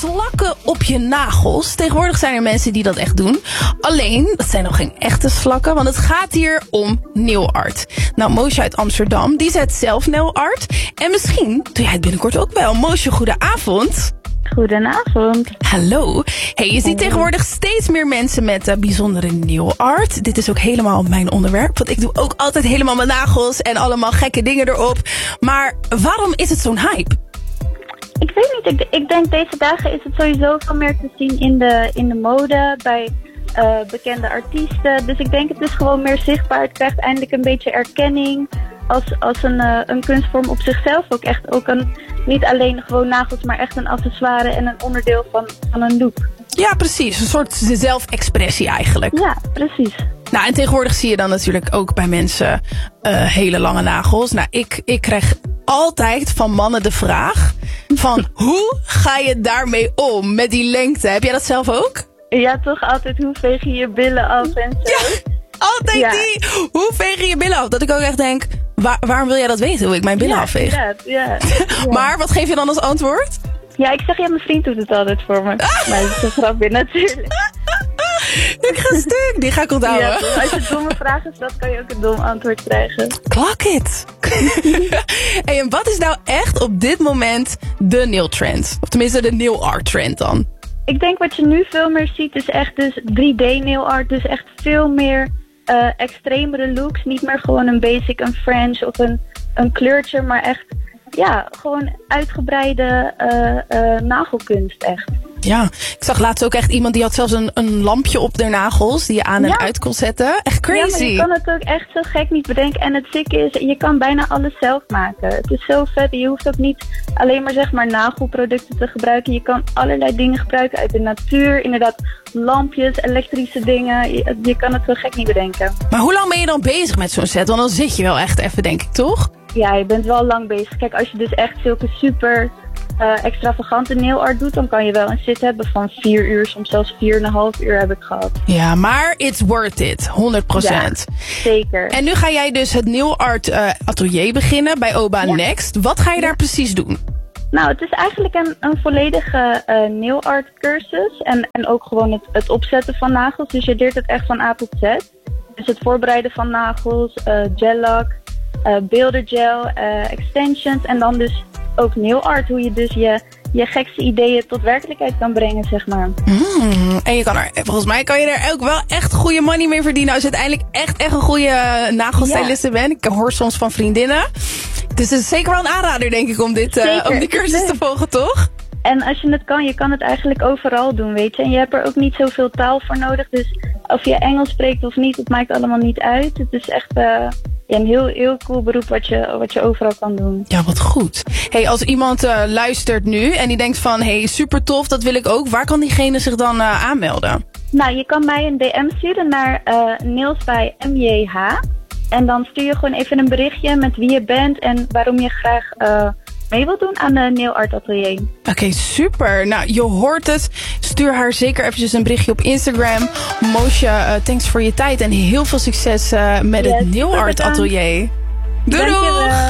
Slakken op je nagels. Tegenwoordig zijn er mensen die dat echt doen. Alleen, dat zijn nog geen echte slakken, want het gaat hier om nail art. Nou, Moosje uit Amsterdam, die zet zelf nail art. En misschien doe jij het binnenkort ook wel. Moosje, goedenavond. Goedenavond. Hallo. Hey, je ziet tegenwoordig steeds meer mensen met bijzondere nail art. Dit is ook helemaal mijn onderwerp, want ik doe ook altijd helemaal mijn nagels en allemaal gekke dingen erop. Maar waarom is het zo'n hype? Ik weet niet, ik denk deze dagen is het sowieso veel meer te zien in de mode, bij bekende artiesten. Dus ik denk het is gewoon meer zichtbaar. Het krijgt eindelijk een beetje erkenning als een kunstvorm op zichzelf. Ook niet alleen gewoon nagels, maar echt een accessoire en een onderdeel van een look. Ja, precies. Een soort zelfexpressie eigenlijk. Ja, precies. Nou, en tegenwoordig zie je dan natuurlijk ook bij mensen hele lange nagels. Nou, ik krijg altijd van mannen de vraag van hoe ga je daarmee om met die lengte? Heb jij dat zelf ook? Ja, toch altijd hoe veeg je je billen af en zo. Ja, altijd die hoe veeg je je billen af? Dat ik ook echt denk, waarom wil jij dat weten, hoe ik mijn billen afveeg? Ja. Maar wat geef je dan als antwoord? Ja, ik zeg, ja, mijn vriend doet het altijd voor me. Maar dat is een grapje natuurlijk. Ik ga stuk, die ga ik onthouden. Ja, als je domme vragen stelt, kan je ook een dom antwoord krijgen. Clock it. Hey, en wat is nou echt op dit moment de nail trend? Of tenminste de nail art trend dan? Ik denk wat je nu veel meer ziet is echt dus 3D nail art. Dus echt veel meer extremere looks. Niet meer gewoon een basic, een French of een kleurtje. Maar echt, ja, gewoon uitgebreide nagelkunst echt. Ja, ik zag laatst ook echt iemand die had zelfs een lampje op de nagels die je aan en uit kon zetten. Echt crazy. Ja, maar je kan het ook echt zo gek niet bedenken. En het zieke is, je kan bijna alles zelf maken. Het is zo vet. Je hoeft ook niet alleen maar zeg maar nagelproducten te gebruiken. Je kan allerlei dingen gebruiken uit de natuur. Inderdaad, lampjes, elektrische dingen. Je kan het zo gek niet bedenken. Maar hoe lang ben je dan bezig met zo'n set? Want dan zit je wel echt even, denk ik, toch? Ja, je bent wel lang bezig. Kijk, als je dus echt zulke super extravagante nail art doet, dan kan je wel een sit hebben van 4 uur, soms zelfs 4,5 uur heb ik gehad. Ja, maar it's worth it, 100%. Ja, zeker. En nu ga jij dus het nail art atelier beginnen bij Oba Next. Wat ga je daar precies doen? Nou, het is eigenlijk een volledige nail art cursus en ook gewoon het opzetten van nagels. Dus je leert het echt van A tot Z. Dus het voorbereiden van nagels, gel lak, beeldergel, extensions en dan dus ook nail art, hoe je dus je gekste ideeën tot werkelijkheid kan brengen, zeg maar. En volgens mij kan je er ook wel echt goede money mee verdienen als je uiteindelijk echt een goede nagelstyliste bent. Ik hoor soms van vriendinnen. Dus het is zeker wel een aanrader, denk ik, om die cursus te volgen, toch? En als je het kan, je kan het eigenlijk overal doen, weet je. En je hebt er ook niet zoveel taal voor nodig. Dus of je Engels spreekt of niet, het maakt allemaal niet uit. Het is echt een heel cool beroep wat je overal kan doen. Ja, wat goed. Hey, als iemand luistert nu en die denkt van, hey, super tof, dat wil ik ook. Waar kan diegene zich dan aanmelden? Nou, je kan mij een DM sturen naar Nails bij MJH. En dan stuur je gewoon even een berichtje met wie je bent en waarom je graag mee wilt doen aan de Nail Art Atelier. Oké, super. Nou, je hoort het. Stuur haar zeker eventjes een berichtje op Instagram. Moosje, thanks voor je tijd en heel veel succes met het Nail Art Atelier. Doei!